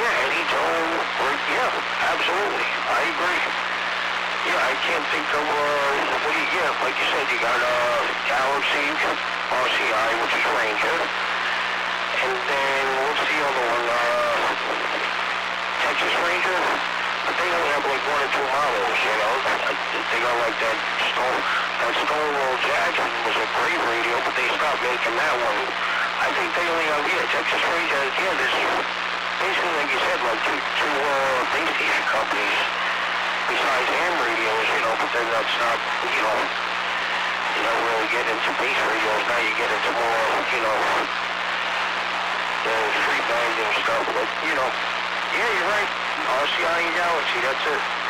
Yeah, any tone, yeah, absolutely. I agree. Yeah, I can't think of, like you said, you got, Galaxy, RCI, which is Ranger, and then, what's the other one, Texas Ranger, but they only have like one or two models, you know. They got like that Stonewall Jackson was a great radio, but they stopped making that one. I think they only have, Texas Ranger, there's basically, like you said, like two base station companies besides ham radios, you know, but then that's not, you don't really get into base radios. Now you get into more, the free banging stuff, but, yeah, you're right. RCI and Galaxy, that's it.